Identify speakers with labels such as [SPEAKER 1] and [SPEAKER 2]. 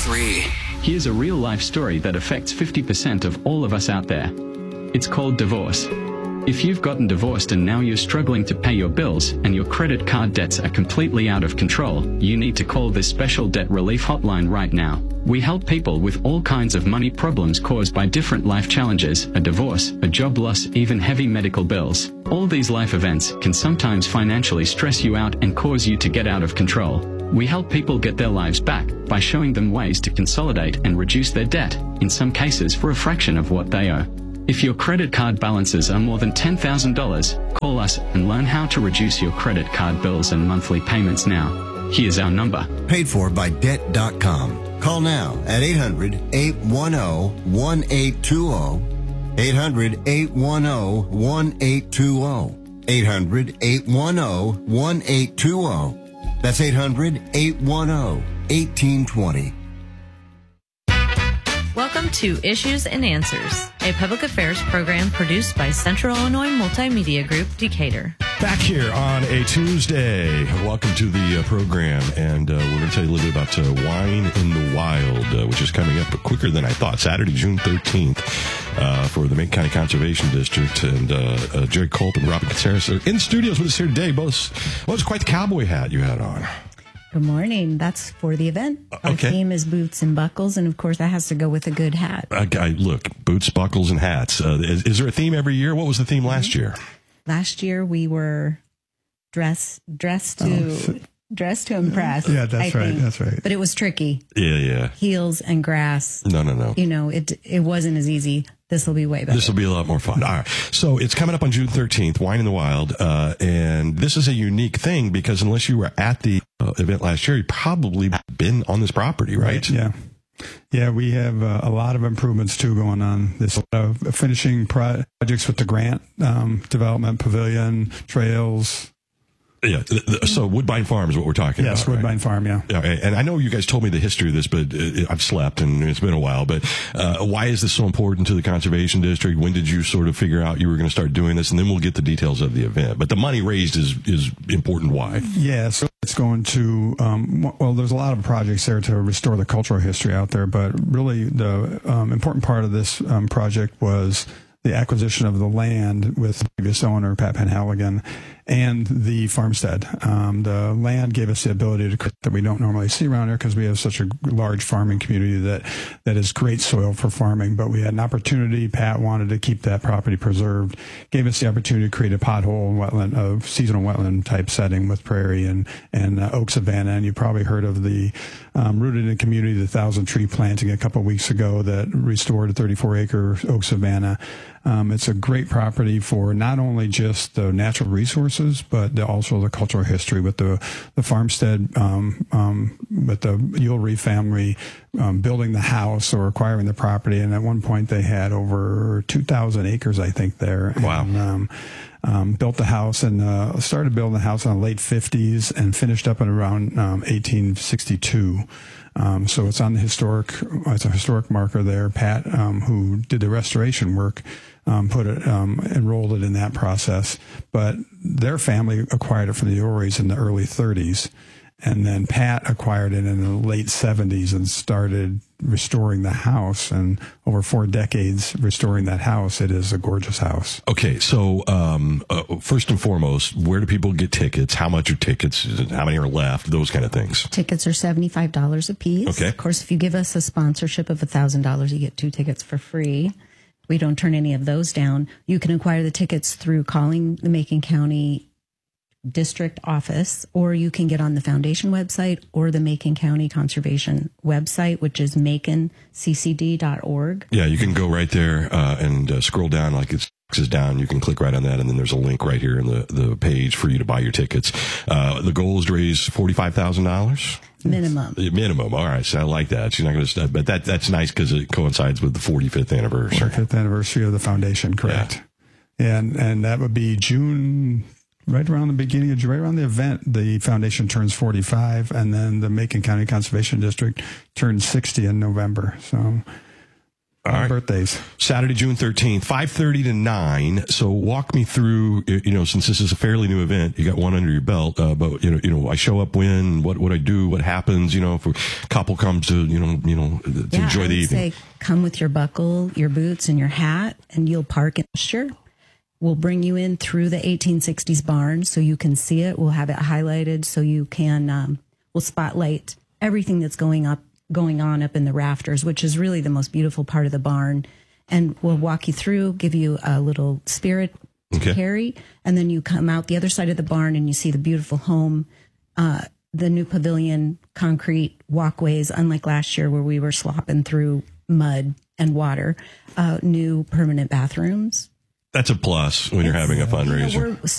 [SPEAKER 1] 103.
[SPEAKER 2] Here's a real-life story that affects 50% of all of us out there. It's called divorce. If you've gotten divorced and now you're struggling to pay your bills and your credit card debts are completely out of control, you need to call this special debt relief hotline right now. We help people with all kinds of money problems caused by different life challenges, a divorce, a job loss, even heavy medical bills. All these life events can sometimes financially stress you out and cause you to get out of control. We help people get their lives back by showing them ways to consolidate and reduce their debt, in some cases for a fraction of what they owe. If your credit card balances are more than $10,000, call us and learn how to reduce your credit card bills and monthly payments now. Here's our number.
[SPEAKER 3] Paid for by Debt.com. Call now at 800-810-1820. 800-810-1820. 800-810-1820. That's 800-810-1820.
[SPEAKER 4] Welcome to Issues and Answers, a public affairs program produced by Central Illinois Multimedia Group, Decatur.
[SPEAKER 5] Back here on a Tuesday. Welcome to the program, and we're going to tell you a little bit about Wine in the Wild, which is coming up quicker than I thought, Saturday, June 13th, for the Macon County Conservation District. And Jerry Culp and Robin Caceres are in studios with us here today. Both, well, it's quite the cowboy hat you had on.
[SPEAKER 6] Good morning. That's for the event. Our theme is boots and buckles, and of course that has to go with a good hat.
[SPEAKER 5] Look, boots, buckles, and hats. Is there a theme every year? What was the theme last year?
[SPEAKER 6] Last year we were dressed to impress.
[SPEAKER 7] Yeah, that's right. That's right.
[SPEAKER 6] But it was tricky.
[SPEAKER 5] Yeah.
[SPEAKER 6] Heels and grass.
[SPEAKER 5] No.
[SPEAKER 6] You know, it wasn't as easy. This will be way better.
[SPEAKER 5] This will be a lot more fun. All right. So it's coming up on June 13th, Wine in the Wild. And this is a unique thing because unless you were at the event last year, you probably been on this property, right?
[SPEAKER 7] Yeah. Yeah, we have a lot of improvements, too, going on. This finishing projects with the Grant Development Pavilion, trails.
[SPEAKER 5] Yeah, so Woodbine Farm is what we're talking about.
[SPEAKER 7] Yes, Woodbine Farm, yeah.
[SPEAKER 5] And I know you guys told me the history of this, but I've slept and it's been a while. But why is this so important to the Conservation District? When did you sort of figure out you were going to start doing this? And then we'll get the details of the event. But the money raised is important. Why?
[SPEAKER 7] Yeah, so it's going to, well, there's a lot of projects there to restore the cultural history out there. But really the important part of this project was the acquisition of the land with the previous owner, Pat Penhaligon, and the farmstead. The land gave us the ability to that we don't normally see around here because we have such a large farming community that is great soil for farming. But we had an opportunity. Pat wanted to keep that property preserved, gave us the opportunity to create a pothole and wetland, a seasonal wetland type setting with prairie and oak savanna. And you probably heard of the Rooted in Community, the 1,000 tree planting a couple of weeks ago that restored a 34-acre oak savanna. It's a great property for not only just the natural resources, but also the cultural history with the farmstead, with the Ulrey family building the house or acquiring the property. And at one point they had over 2,000 acres, I think, there.
[SPEAKER 5] Wow.
[SPEAKER 7] And, built the house and started building the house in the late 50s and finished up in around 1862. So it's on the it's a historic marker there. Pat, who did the restoration work, enrolled it in that process. But their family acquired it from the Ulreys in the early 30s. And then Pat acquired it in the late 70s and started restoring the house. And over 4 decades restoring that house, it is a gorgeous house.
[SPEAKER 5] Okay, so first and foremost, where do people get tickets? How much are tickets? How many are left? Those kind of things.
[SPEAKER 6] Tickets are $75 a piece.
[SPEAKER 5] Okay.
[SPEAKER 6] Of course, if you give us a sponsorship of $1,000, you get 2 tickets for free. We don't turn any of those down. You can acquire the tickets through calling the Macon County District Office, or you can get on the foundation website or the Macon County Conservation website, which is maconccd.org.
[SPEAKER 5] Yeah, you can go right there and scroll down like it's down. You can click right on that, and then there's a link right here in the page for you to buy your tickets. The goal is to raise $45,000. Minimum. All right. So I like that. She's not going to, but that's nice because it coincides with the 45th anniversary.
[SPEAKER 7] 45th anniversary of the foundation, correct? Yeah. And that would be June. Right around the beginning of right around the event, the foundation turns 45, and then the Macon County Conservation District turns 60 in November. So
[SPEAKER 5] All right.
[SPEAKER 7] Birthdays.
[SPEAKER 5] Saturday, June 13th, 5:30 to 9. So walk me through, since this is a fairly new event, you got one under your belt, but, I show up when, what I do, what happens, if a couple comes to, to enjoy the evening.
[SPEAKER 6] Say, come with your buckle, your boots, and your hat, and you'll park in pasture. We'll bring you in through the 1860s barn so you can see it. We'll have it highlighted so you can, we'll spotlight everything that's going on up in the rafters, which is really the most beautiful part of the barn. And we'll walk you through, give you a little spirit to carry. And then you come out the other side of the barn and you see the beautiful home, the new pavilion, concrete walkways, unlike last year where we were slopping through mud and water, new permanent bathrooms.
[SPEAKER 5] That's a plus when you're having a fundraiser.
[SPEAKER 6] We're